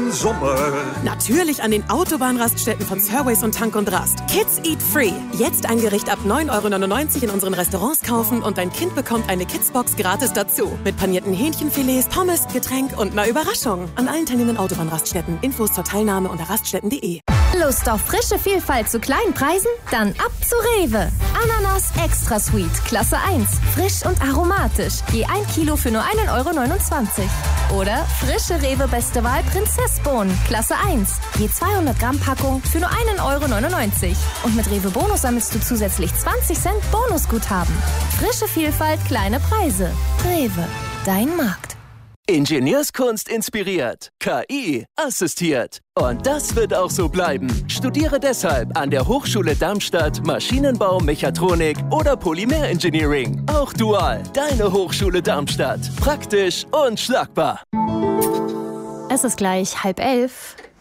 im Sommer? Natürlich an den Autobahnraststätten von Surways und Tank und Rast. Kids Eat Free. Jetzt ein Gericht ab 9,99 € in unseren Restaurants kaufen und dein Kind bekommt eine Kidsbox gratis dazu. Mit panierten Hähnchenfilets, Pommes, Getränk und einer Überraschung. An allen teilnehmenden Autobahnraststätten. Infos zur Teilnahme unter raststätten.de. Lust auf frische Vielfalt zu kleinen Preisen? Dann ab zu Rewe. Ananas Extra Sweet, Klasse 1. Frisch und aromatisch. Je 1 Kilo für nur 1,29 € Oder frische Rewe Beste Wahl Prinzessbohnen, Klasse 1. Je 200 Gramm Packung für nur 1,99 € Und mit Rewe Bonus sammelst du zusätzlich 20 Cent Bonusguthaben. Frische Vielfalt, kleine Preise. Rewe, dein Markt. Ingenieurskunst inspiriert, KI assistiert. Und das wird auch so bleiben. Studiere deshalb an der Hochschule Darmstadt Maschinenbau, Mechatronik oder Polymer-Engineering. Auch dual, deine Hochschule Darmstadt. Praktisch und schlagbar. Es ist gleich 10:30.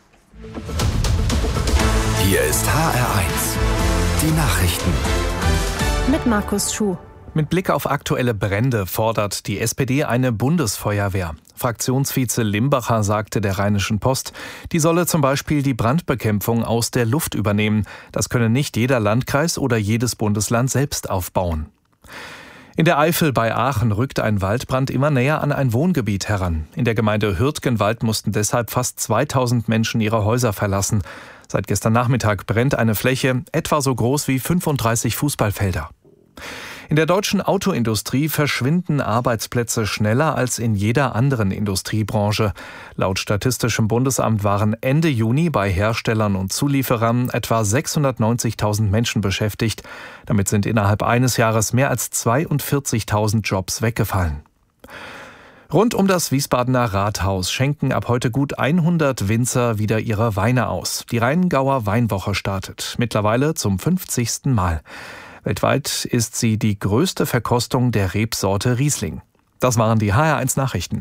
Hier ist HR1, die Nachrichten. Mit Markus Schuh. Mit Blick auf aktuelle Brände fordert die SPD eine Bundesfeuerwehr. Fraktionsvize Limbacher sagte der Rheinischen Post, die solle zum Beispiel die Brandbekämpfung aus der Luft übernehmen. Das könne nicht jeder Landkreis oder jedes Bundesland selbst aufbauen. In der Eifel bei Aachen rückt ein Waldbrand immer näher an ein Wohngebiet heran. In der Gemeinde Hürtgenwald mussten deshalb fast 2000 Menschen ihre Häuser verlassen. Seit gestern Nachmittag brennt eine Fläche etwa so groß wie 35 Fußballfelder. In der deutschen Autoindustrie verschwinden Arbeitsplätze schneller als in jeder anderen Industriebranche. Laut Statistischem Bundesamt waren Ende Juni bei Herstellern und Zulieferern etwa 690.000 Menschen beschäftigt. Damit sind innerhalb eines Jahres mehr als 42.000 Jobs weggefallen. Rund um das Wiesbadener Rathaus schenken ab heute gut 100 Winzer wieder ihre Weine aus. Die Rheingauer Weinwoche startet mittlerweile zum 50. Mal. Weltweit ist sie die größte Verkostung der Rebsorte Riesling. Das waren die HR1 Nachrichten.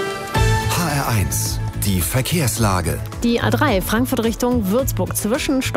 HR1, die Verkehrslage. Die A3 Frankfurt Richtung Würzburg zwischen